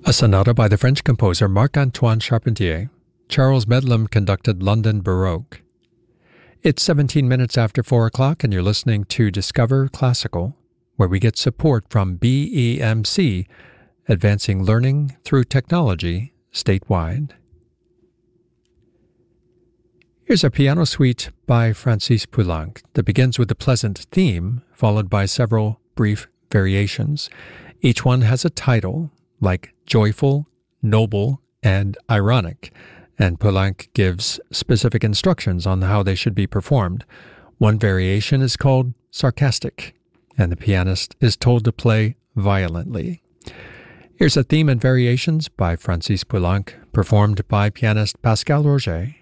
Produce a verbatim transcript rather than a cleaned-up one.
A sonata by the French composer Marc-Antoine Charpentier. Charles Bedlam conducted London Baroque. It's seventeen minutes after four o'clock, and you're listening to Discover Classical, where we get support from B E M C, advancing learning through technology statewide. Here's a piano suite by Francis Poulenc that begins with a pleasant theme, followed by several brief variations. Each one has a title, like Joyful, Noble, and Ironic, and Poulenc gives specific instructions on how they should be performed. One variation is called Sarcastic, and the pianist is told to play violently. Here's a theme and variations by Francis Poulenc, performed by pianist Pascal Roger.